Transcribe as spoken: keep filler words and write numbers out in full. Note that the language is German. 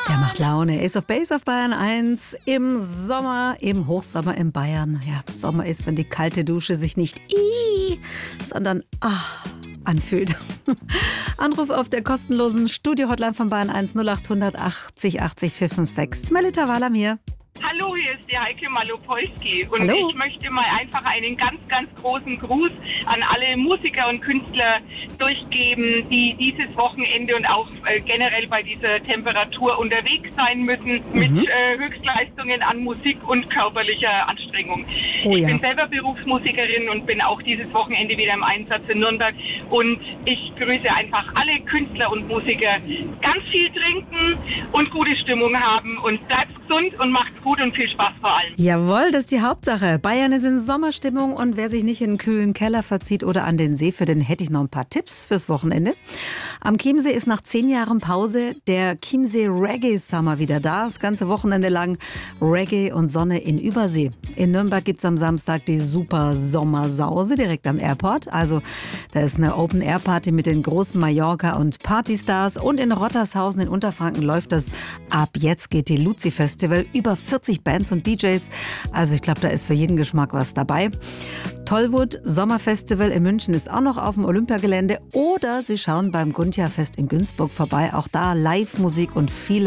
Der macht Laune. Ace of Base auf Bayern eins im Sommer, im Hochsommer in Bayern. Ja, Sommer ist, wenn die kalte Dusche sich nicht i, sondern ah anfühlt. Anruf auf der kostenlosen Studio-Hotline von Bayern eins null acht achtzig achtzig vier fünf sechs. Melita Wahlam hier. Hallo, hier ist die Heike Malopolski und Hallo. Ich möchte mal einfach einen ganz, ganz großen Gruß an alle Musiker und Künstler durchgeben, die dieses Wochenende und auch äh, generell bei dieser Temperatur unterwegs sein müssen mit Mhm. äh, Höchstleistungen an Musik und körperlicher Anstrengung. Oh ich ja. bin selber Berufsmusikerin und bin auch dieses Wochenende wieder im Einsatz in Nürnberg und ich grüße einfach alle Künstler und Musiker. Ganz viel trinken und gute Stimmung haben und bleibt gesund und macht gut und viel Spaß vor allem. Jawohl, das ist die Hauptsache. Bayern ist in Sommerstimmung und wer sich nicht in einen kühlen Keller verzieht oder an den See, für den hätte ich noch ein paar Tipps fürs Wochenende. Am Chiemsee ist nach zehn Jahren Pause der Chiemsee Reggae Summer wieder da. Das ganze Wochenende lang Reggae und Sonne in Übersee. In Nürnberg gibt es am Samstag die Super Sommersause direkt am Airport. Also da ist eine Open-Air-Party mit den großen Mallorca- und Partystars. Und in Rottershausen in Unterfranken läuft das Ab jetzt geht die Luzi Festival. Über vierzig Bands und D Js. Also ich glaube, da ist für jeden Geschmack was dabei. Tollwood Sommerfestival in München ist auch noch auf dem Olympiagelände. Oder Sie schauen beim Guntia Fest in Günzburg vorbei. Auch da Live-Musik und viele